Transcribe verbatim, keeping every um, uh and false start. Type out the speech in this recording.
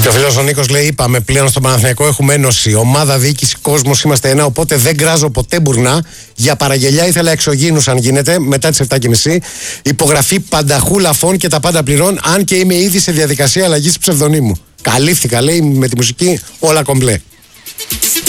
Και ο φίλος ο Νίκος λέει: είπαμε πλέον στο Παναθηναϊκό έχουμε ένωση. Ομάδα, διοίκηση, κόσμος, είμαστε ένα. Οπότε δεν γκράζω ποτέ μπουρνά. Για παραγγελιά ήθελα εξωγήινους αν γίνεται μετά τις επτά και μισή. Υπογραφή πανταχού λαφών και τα πάντα πληρών. Αν και είμαι ήδη σε διαδικασία αλλαγής ψευδονύμου. Καλύφθηκα, λέει, με τη μουσική όλα κομπλέ.